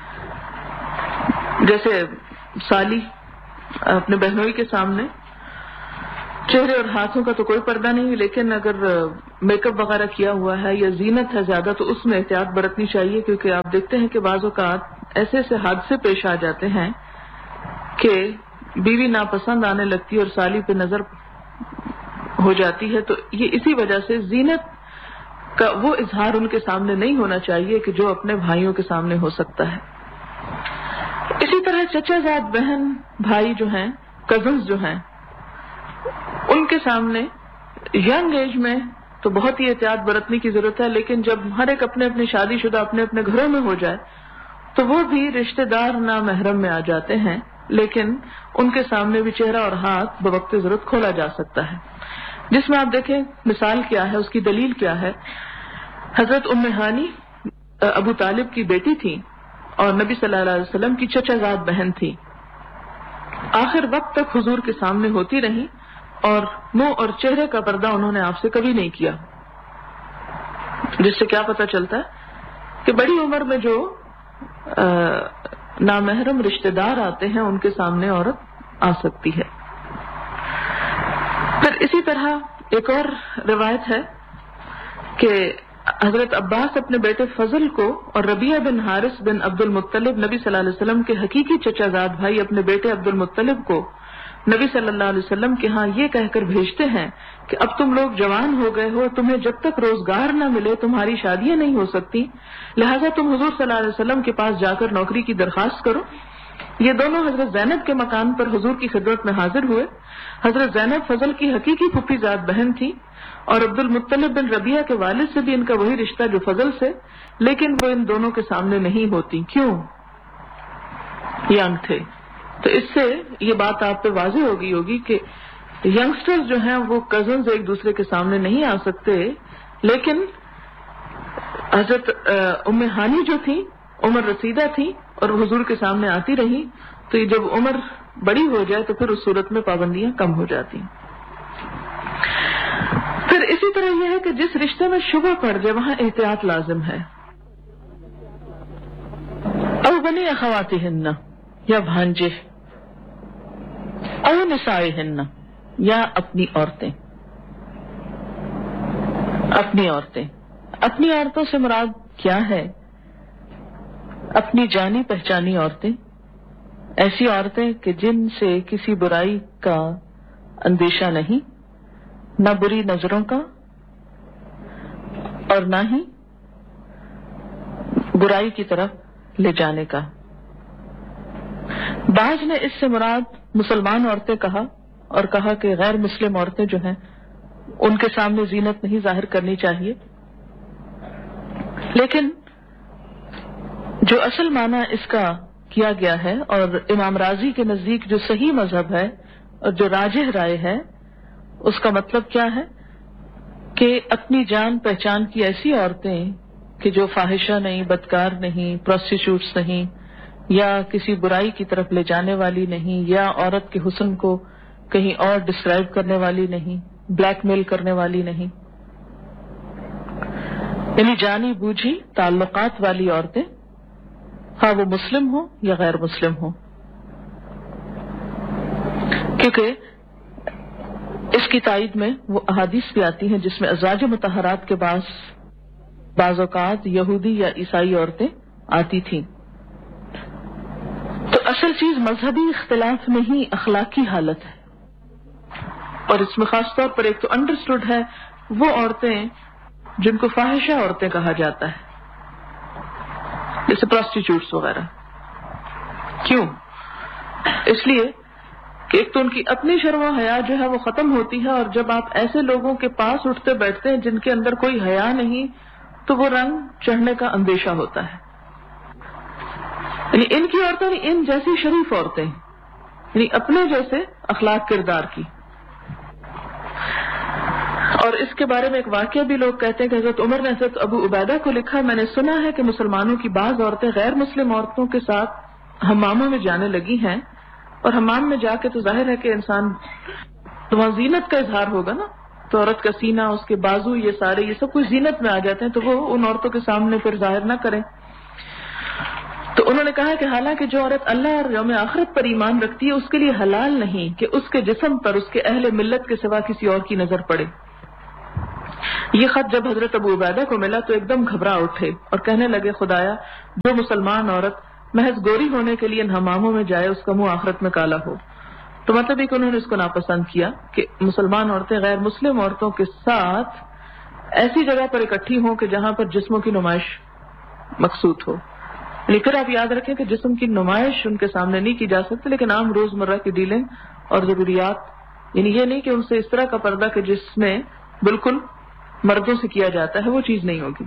جیسے سالی اپنے بہنوئی کے سامنے چہرے اور ہاتھوں کا تو کوئی پردہ نہیں، لیکن اگر میک اپ وغیرہ کیا ہوا ہے یا زینت ہے زیادہ تو اس میں احتیاط برتنی چاہیے، کیونکہ آپ دیکھتے ہیں کہ بعض اوقات ایسے ایسے حادثے پیش آ جاتے ہیں کہ بیوی ناپسند آنے لگتی ہے اور سالی پہ نظر ہو جاتی ہے. تو یہ اسی وجہ سے زینت کا وہ اظہار ان کے سامنے نہیں ہونا چاہیے کہ جو اپنے بھائیوں کے سامنے ہو سکتا ہے. اسی طرح چچا زاد بہن بھائی جو ہیں، کزنز جو ہیں، ان کے سامنے ینگ ایج میں تو بہت ہی احتیاط برتنے کی ضرورت ہے، لیکن جب ہر ایک اپنے اپنے شادی شدہ اپنے اپنے گھروں میں ہو جائے تو وہ بھی رشتہ دار نامحرم میں آ جاتے ہیں، لیکن ان کے سامنے بھی چہرہ اور ہاتھ بوقت ضرورت کھولا جا سکتا ہے. جس میں آپ دیکھیں مثال کیا ہے، اس کی دلیل کیا ہے. حضرت ام ہانی ابو طالب کی بیٹی تھی اور نبی صلی اللہ علیہ وسلم کی چچا زاد بہن تھی. آخر وقت تک حضور کے سامنے ہوتی رہی اور منہ اور چہرے کا پردہ انہوں نے آپ سے کبھی نہیں کیا، جس سے کیا پتہ چلتا ہے کہ بڑی عمر میں جو نامحرم رشتہ دار آتے ہیں ان کے سامنے عورت آ سکتی ہے. پھر اسی طرح ایک اور روایت ہے کہ حضرت عباس اپنے بیٹے فضل کو اور ربیعہ بن حارث بن عبد المطلب نبی صلی اللہ علیہ وسلم کے حقیقی چچا زاد بھائی اپنے بیٹے عبد المطلب کو نبی صلی اللہ علیہ وسلم کے ہاں یہ کہہ کر بھیجتے ہیں کہ اب تم لوگ جوان ہو گئے ہو، تمہیں جب تک روزگار نہ ملے تمہاری شادیاں نہیں ہو سکتی، لہذا تم حضور صلی اللہ علیہ وسلم کے پاس جا کر نوکری کی درخواست کرو. یہ دونوں حضرت زینب کے مکان پر حضور کی خدمت میں حاضر ہوئے. حضرت زینب فضل کی حقیقی پھوپھی زاد بہن تھی اور عبد المطلب بن ربیعہ کے والد سے بھی ان کا وہی رشتہ جو فضل سے، لیکن وہ ان دونوں کے سامنے نہیں ہوتی. کیوں؟ ینگ تھے. تو اس سے یہ بات آپ پہ واضح ہو گئی ہوگی کہ ینگسٹرز جو ہیں وہ کزنز ایک دوسرے کے سامنے نہیں آ سکتے، لیکن حضرت ام ہانی جو تھی عمر رسیدہ تھی اور حضور کے سامنے آتی رہی، تو یہ جب عمر بڑی ہو جائے تو پھر اس صورت میں پابندیاں کم ہو جاتی. پھر اسی طرح یہ ہے کہ جس رشتے میں شبہ پڑ جائے وہاں احتیاط لازم ہے. او بنی اخواتہن یا بھانجے، او نسائہن یا اپنی عورتیں. اپنی عورتوں سے مراد کیا ہے؟ اپنی جانی پہچانی عورتیں، ایسی عورتیں کہ جن سے کسی برائی کا اندیشہ نہیں، نہ بری نظروں کا اور نہ ہی برائی کی طرف لے جانے کا. بعض نے اس سے مراد مسلمان عورتیں کہا اور کہا کہ غیر مسلم عورتیں جو ہیں ان کے سامنے زینت نہیں ظاہر کرنی چاہیے، لیکن جو اصل معنی اس کا کیا گیا ہے اور امام راضی کے نزدیک جو صحیح مذہب ہے اور جو راجح رائے ہے، اس کا مطلب کیا ہے کہ اپنی جان پہچان کی ایسی عورتیں کہ جو فاحشہ نہیں، بدکار نہیں، پروسٹیٹیوٹس نہیں، یا کسی برائی کی طرف لے جانے والی نہیں، یا عورت کے حسن کو کہیں اور ڈسکرائب کرنے والی نہیں، بلیک میل کرنے والی نہیں، یعنی جانی بوجھی تعلقات والی عورتیں، ہاں وہ مسلم ہوں یا غیر مسلم ہوں. کیونکہ اس کی تائید میں وہ احادیث بھی آتی ہیں جس میں ازواج مطہرات کے بعض اوقات یہودی یا عیسائی عورتیں آتی تھیں. تو اصل چیز مذہبی اختلاف نہیں، اخلاقی حالت ہے. اور اس میں خاص طور پر ایک تو انڈرسٹوڈ ہے وہ عورتیں جن کو فاحشہ عورتیں کہا جاتا ہے، جیسے پروسٹیچیوٹس وغیرہ. کیوں؟ اس لیے کہ ایک تو ان کی اپنی شرم و حیا جو ہے وہ ختم ہوتی ہے، اور جب آپ ایسے لوگوں کے پاس اٹھتے بیٹھتے ہیں جن کے اندر کوئی حیا نہیں تو وہ رنگ چڑھنے کا اندیشہ ہوتا ہے. یعنی ان کی عورتیں ان جیسی شریف عورتیں، یعنی اپنے جیسے اخلاق کردار کی. اور اس کے بارے میں ایک واقعہ بھی لوگ کہتے ہیں کہ حضرت عمر نے حضرت ابو عبیدہ کو لکھا، میں نے سنا ہے کہ مسلمانوں کی بعض عورتیں غیر مسلم عورتوں کے ساتھ حماموں میں جانے لگی ہیں، اور حمام میں جا کے تو ظاہر ہے کہ انسان تو وہاں زینت کا اظہار ہوگا نا، تو عورت کا سینہ، اس کے بازو، یہ سارے یہ سب کچھ زینت میں آ جاتے ہیں، تو وہ ان عورتوں کے سامنے پھر ظاہر نہ کریں. تو انہوں نے کہا کہ حالانکہ جو عورت اللہ اور یوم آخرت پر ایمان رکھتی ہے اس کے لیے حلال نہیں کہ اس کے جسم پر اس کے اہل ملت کے سوا کسی اور کی نظر پڑے. یہ خط جب حضرت ابو عبیدہ کو ملا تو ایک دم گھبرا اٹھے اور کہنے لگے، خدایا جو مسلمان عورت محض گوری ہونے کے لیے ان حماموں میں جائے اس کا منہ آخرت میں کالا ہو. تو مطلب کہ انہوں نے اس کو ناپسند کیا کہ مسلمان عورتیں غیر مسلم عورتوں کے ساتھ ایسی جگہ پر اکٹھی ہوں کہ جہاں پر جسموں کی نمائش مقصود ہو. یعنی پھر آپ یاد رکھیں کہ جسم کی نمائش ان کے سامنے نہیں کی جا سکتی، لیکن عام روزمرہ کی ڈیلنگ اور ضروریات، یعنی یہ نہیں کہ ان سے اس طرح کا پردہ کہ جس میں بالکل مردوں سے کیا جاتا ہے، وہ چیز نہیں ہوگی.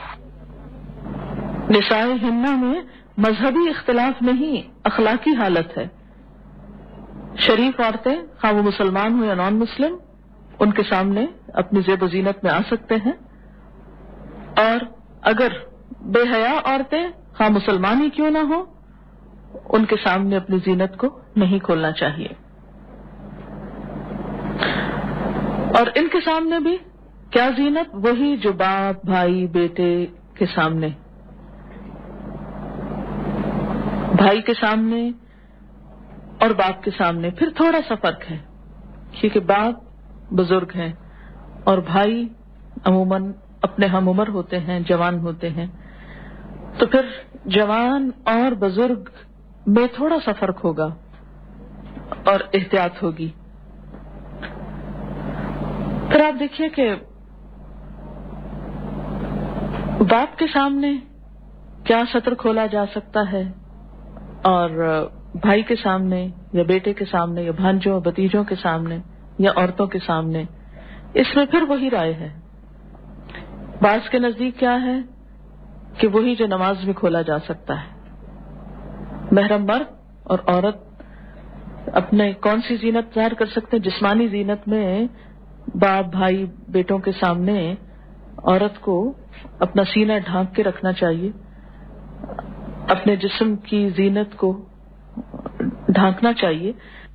نساء ہنہ میں مذہبی اختلاف نہیں، اخلاقی حالت ہے. شریف عورتیں خواہ وہ مسلمان ہو یا نان مسلم ان کے سامنے اپنی زیب و زینت میں آ سکتے ہیں، اور اگر بے حیا عورتیں خواہ مسلمان ہی کیوں نہ ہو ان کے سامنے اپنی زینت کو نہیں کھولنا چاہیے. اور ان کے سامنے بھی کیا زینت؟ وہی جو باپ، بھائی، بیٹے کے سامنے، بھائی کے سامنے اور باپ کے سامنے پھر تھوڑا سا فرق ہے، کیونکہ باپ بزرگ ہیں اور بھائی عموماً اپنے ہم عمر ہوتے ہیں، جوان ہوتے ہیں. تو پھر جوان اور بزرگ میں تھوڑا سا فرق ہوگا اور احتیاط ہوگی. پھر آپ دیکھیے کہ باپ کے سامنے کیا سطر کھولا جا سکتا ہے، اور بھائی کے سامنے یا بیٹے کے سامنے یا بھانجوں بتیجوں کے سامنے یا عورتوں کے سامنے، اس میں پھر وہی رائے ہے. بعض کے نزدیک کیا ہے کہ وہی جو نماز میں کھولا جا سکتا ہے. محرم مرد اور عورت اپنے کون سی زینت ظاہر کر سکتے ہیں؟ جسمانی زینت میں باپ، بھائی، بیٹوں کے سامنے عورت کو اپنا سینہ ڈھانپ کے رکھنا چاہیے، اپنے جسم کی زینت کو ڈھانکنا چاہیے.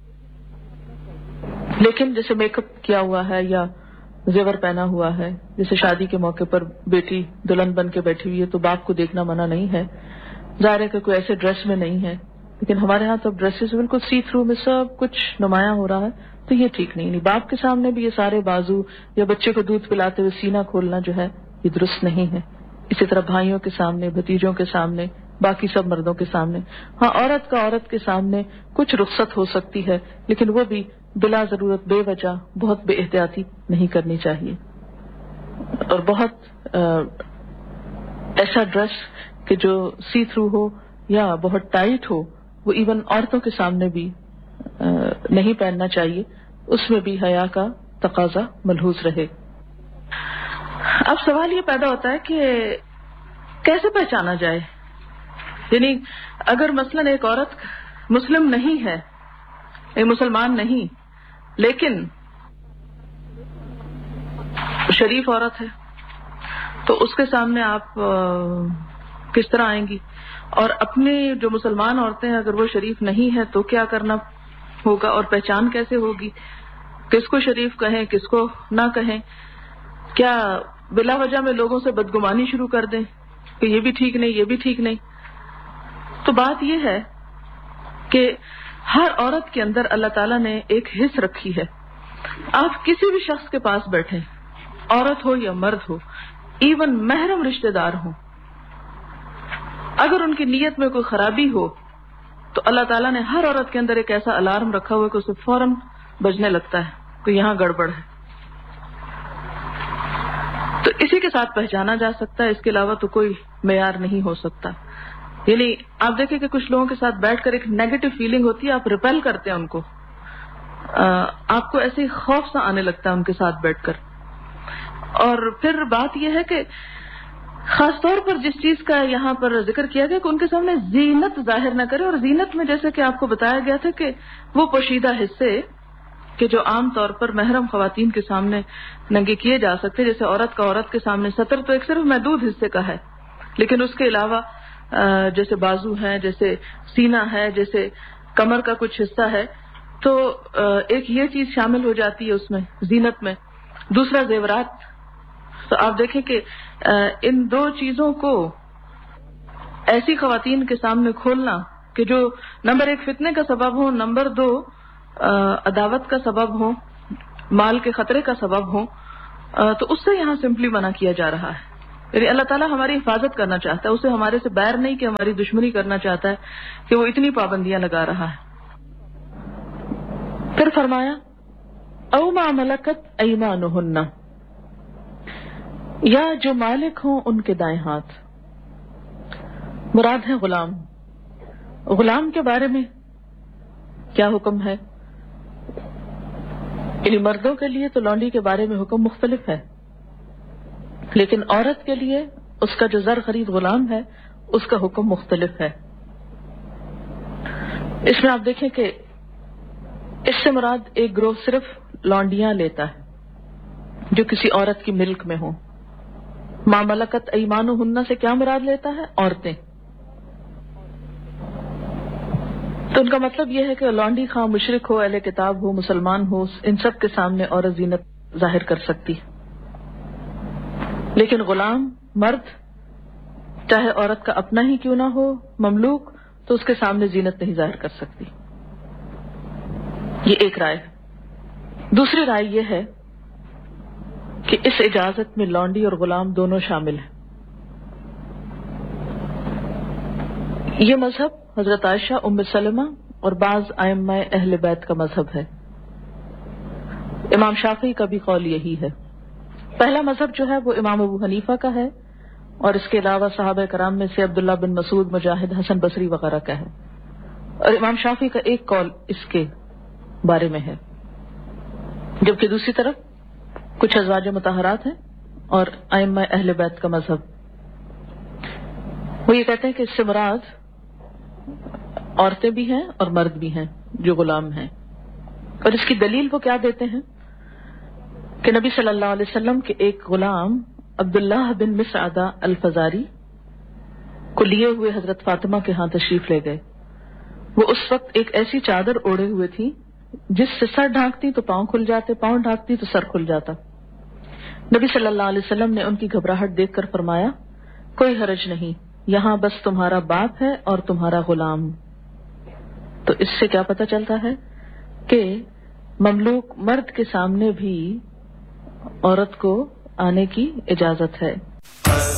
لیکن جیسے میک اپ کیا ہوا ہے یا زیور پہنا ہوا ہے، جیسے شادی کے موقع پر بیٹی دلہن بن کے بیٹھی ہوئی ہے تو باپ کو دیکھنا منع نہیں ہے. ظاہر ہے کہ کوئی ایسے ڈریس میں نہیں ہے، لیکن ہمارے ہاں تو ڈریسز بالکل سی تھرو میں سب کچھ نمایاں ہو رہا ہے، تو یہ ٹھیک نہیں. باپ کے سامنے بھی یہ سارے بازو یا بچے کو دودھ پلاتے ہوئے سینہ کھولنا جو ہے یہ درست نہیں ہے. اسی طرح بھائیوں کے سامنے، بھتیجوں کے سامنے، باقی سب مردوں کے سامنے. ہاں عورت کا عورت کے سامنے کچھ رخصت ہو سکتی ہے، لیکن وہ بھی بلا ضرورت بے وجہ بہت بے احتیاطی نہیں کرنی چاہیے. اور بہت ایسا ڈریس کہ جو سی تھرو ہو یا بہت ٹائٹ ہو وہ ایون عورتوں کے سامنے بھی نہیں پہننا چاہیے، اس میں بھی حیا کا تقاضا ملحوظ رہے. اب سوال یہ پیدا ہوتا ہے کہ کیسے پہچانا جائے؟ یعنی اگر مثلاً ایک عورت مسلم نہیں ہے، ایک مسلمان نہیں، لیکن شریف عورت ہے، تو اس کے سامنے آپ کس طرح آئیں گی؟ اور اپنی جو مسلمان عورتیں ہیں اگر وہ شریف نہیں ہے تو کیا کرنا ہوگا اور پہچان کیسے ہوگی، کس کو شریف کہیں کس کو نہ کہیں، کیا بلا وجہ میں لوگوں سے بدگمانی شروع کر دیں کہ یہ بھی ٹھیک نہیں یہ بھی ٹھیک نہیں۔ تو بات یہ ہے کہ ہر عورت کے اندر اللہ تعالیٰ نے ایک حص رکھی ہے۔ آپ کسی بھی شخص کے پاس بیٹھیں، عورت ہو یا مرد ہو، ایون محرم رشتہ دار ہوں، اگر ان کی نیت میں کوئی خرابی ہو تو اللہ تعالیٰ نے ہر عورت کے اندر ایک ایسا الارم رکھا ہوا ہے کہ اسے فوراً بجنے لگتا ہے کہ یہاں گڑبڑ ہے۔ تو اسی کے ساتھ پہچانا جا سکتا ہے، اس کے علاوہ تو کوئی معیار نہیں ہو سکتا۔ یعنی آپ دیکھیں کہ کچھ لوگوں کے ساتھ بیٹھ کر ایک نیگیٹو فیلنگ ہوتی ہے، آپ ریپیل کرتے ہیں ان کو، آپ کو ایسے خوف سا آنے لگتا ہے ان کے ساتھ بیٹھ کر۔ اور پھر بات یہ ہے کہ خاص طور پر جس چیز کا یہاں پر ذکر کیا گیا کہ ان کے سامنے زینت ظاہر نہ کرے، اور زینت میں جیسے کہ آپ کو بتایا گیا تھا کہ وہ پوشیدہ حصے کہ جو عام طور پر محرم خواتین کے سامنے ننگے کیے جا سکتے، جیسے عورت کا عورت کے سامنے ستر تو ایک صرف محدود حصے کا ہے، لیکن اس کے علاوہ جیسے بازو ہے، جیسے سینہ ہے، جیسے کمر کا کچھ حصہ ہے، تو ایک یہ چیز شامل ہو جاتی ہے اس میں زینت میں۔ دوسرا زیورات، تو آپ دیکھیں کہ ان دو چیزوں کو ایسی خواتین کے سامنے کھولنا کہ جو نمبر ایک فتنے کا سبب ہو، نمبر دو عداوت کا سبب ہو، مال کے خطرے کا سبب ہو، تو اس سے یہاں سمپلی منع کیا جا رہا ہے۔ یعنی اللہ تعالیٰ ہماری حفاظت کرنا چاہتا ہے، اسے ہمارے سے بیر نہیں کہ ہماری دشمنی کرنا چاہتا ہے کہ وہ اتنی پابندیاں لگا رہا ہے۔ پھر فرمایا او ما ملکت ایمانہن، یا جو مالک ہوں ان کے دائیں ہاتھ، مراد ہے غلام۔ غلام کے بارے میں کیا حکم ہے؟ یعنی مردوں کے لیے تو لونڈی کے بارے میں حکم مختلف ہے، لیکن عورت کے لیے اس کا جو زر خرید غلام ہے اس کا حکم مختلف ہے۔ اس میں آپ دیکھیں کہ اس سے مراد ایک گروہ صرف لونڈیاں لیتا ہے جو کسی عورت کی ملک میں ہوں۔ ما ملکت ایمانہن سے کیا مراد لیتا ہے؟ عورتیں۔ تو ان کا مطلب یہ ہے کہ لونڈی خواہ مشرک ہو، اہل کتاب ہو، مسلمان ہو، ان سب کے سامنے عورت زینت ظاہر کر سکتی، لیکن غلام مرد چاہے عورت کا اپنا ہی کیوں نہ ہو، مملوک، تو اس کے سامنے زینت نہیں ظاہر کر سکتی۔ یہ ایک رائے ہے۔ دوسری رائے یہ ہے کہ اس اجازت میں لونڈی اور غلام دونوں شامل ہیں۔ یہ مذہب حضرت عائشہ، ام سلمہ اور بعض ائمہ اہل بیت کا مذہب ہے۔ امام شافعی کا بھی قول یہی ہے۔ پہلا مذہب جو ہے وہ امام ابو حنیفہ کا ہے، اور اس کے علاوہ صحابہ کرام میں سے عبداللہ بن مسعود، مجاہد، حسن بصری وغیرہ کا ہے، اور امام شافعی کا ایک قول اس کے بارے میں ہے، جبکہ دوسری طرف کچھ ازواج مطہرات ہیں اور ائمہ اہل بیت کا مذہب، وہ یہ کہتے ہیں کہ اس سے مراد عورتیں بھی ہیں اور مرد بھی ہیں جو غلام ہیں۔ اور اس کی دلیل وہ کیا دیتے ہیں کہ نبی صلی اللہ علیہ وسلم کے ایک غلام عبداللہ بن مسعدہ الفزاری کو لیے ہوئے حضرت فاطمہ کے ہاں تشریف لے گئے۔ وہ اس وقت ایک ایسی چادر اوڑھے ہوئے تھی جس سے سر ڈھانکتی تو پاؤں کھل جاتے، پاؤں ڈھانکتی تو سر کھل جاتا۔ نبی صلی اللہ علیہ وسلم نے ان کی گھبراہٹ دیکھ کر فرمایا کوئی حرج نہیں، یہاں بس تمہارا باپ ہے اور تمہارا غلام۔ تو اس سے کیا پتہ چلتا ہے کہ مملوک مرد کے سامنے بھی عورت کو آنے کی اجازت ہے۔